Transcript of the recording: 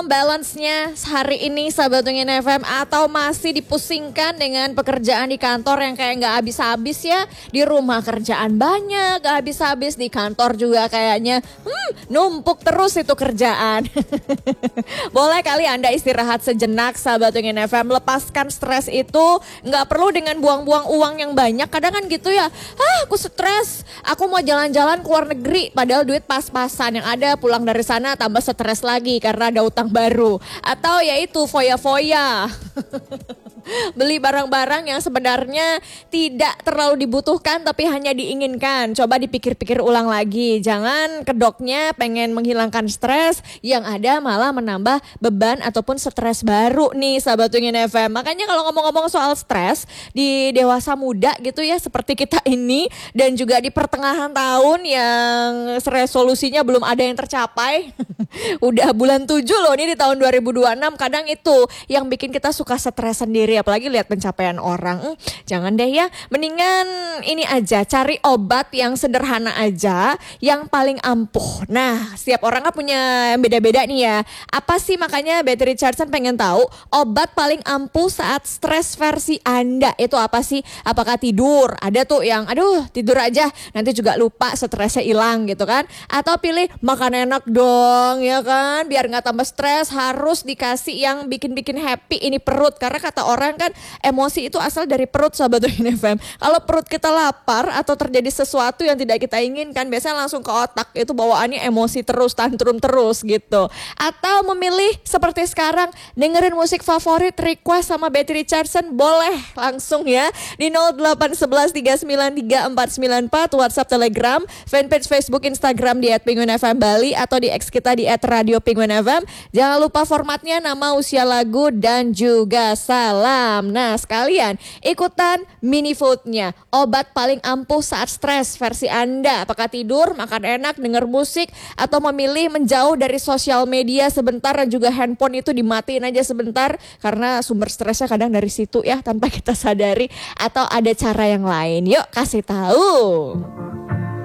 Balance-nya hari ini sahabat Ungin FM atau masih dipusingkan dengan pekerjaan di kantor yang kayak nggak habis-habis ya. Di rumah kerjaan banyak, nggak habis-habis, di kantor juga kayaknya numpuk terus itu kerjaan. Boleh kali Anda istirahat sejenak sahabat Ungin FM, lepaskan stres itu. Nggak perlu dengan buang-buang uang yang banyak. Kadang kan gitu ya, aku stres, aku mau jalan-jalan ke luar negeri, padahal duit pas-pasan, yang ada pulang dari sana tambah stres lagi karena ada utang baru. Atau yaitu foya-foya. Beli barang-barang yang sebenarnya tidak terlalu dibutuhkan tapi hanya diinginkan. Coba dipikir-pikir ulang lagi. Jangan kedoknya pengen menghilangkan stres, yang ada malah menambah beban ataupun stres baru nih sahabat Ungin FM. Makanya kalau ngomong-ngomong soal stres di dewasa muda gitu ya seperti kita ini, dan juga di pertengahan tahun yang resolusinya belum ada yang tercapai. Udah bulan 7 loh ini di tahun 2026. Kadang itu yang bikin kita suka stres sendiri, apalagi lihat pencapaian orang. Jangan deh ya, mendingan ini aja, cari obat yang sederhana aja, yang paling ampuh. Nah, setiap orang kan punya yang beda-beda nih ya. Apa sih, makanya Betty Richardson pengen tahu obat paling ampuh saat stres versi Anda itu apa sih? Apakah tidur? Ada tuh yang aduh tidur aja nanti juga lupa, stresnya hilang gitu kan. Atau pilih makan enak dong ya kan, biar gak tambah stres. Harus dikasih yang bikin-bikin happy ini perut, karena kata orang kan emosi itu asal dari perut sahabat Ungin FM. Kalau perut kita lapar atau terjadi sesuatu yang tidak kita inginkan, biasanya langsung ke otak, itu bawaannya emosi terus, tantrum terus gitu. Atau memilih seperti sekarang, dengerin musik favorit request sama Betty Richardson, boleh langsung ya di 0811393494, WhatsApp, Telegram, fanpage Facebook, Instagram di @penguinfm Bali, atau di X kita di @radio_penguin_fm. Jangan lupa formatnya nama, usia, lagu, dan juga salam. Nah sekalian ikutan mini vote-nya. Obat paling ampuh saat stres versi Anda. Apakah tidur, makan enak, denger musik, atau memilih menjauh dari sosial media sebentar, dan juga handphone itu dimatiin aja sebentar karena sumber stresnya kadang dari situ ya tanpa kita sadari. Atau ada cara yang lain? Yuk kasih tahu.